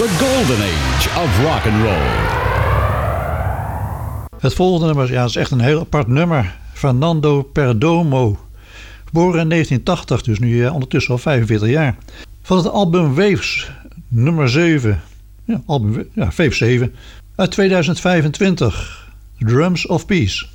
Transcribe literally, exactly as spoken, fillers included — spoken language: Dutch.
The golden age of rock and roll. Het volgende nummer, ja, is echt een heel apart nummer. Fernando Perdomo. Geboren in negentien tachtig, dus nu eh, ondertussen al vijfenveertig jaar. Van het album Waves, nummer zeven. Ja, album, ja, Waves zeven. Uit tweeduizend vijfentwintig. Drums of Peace.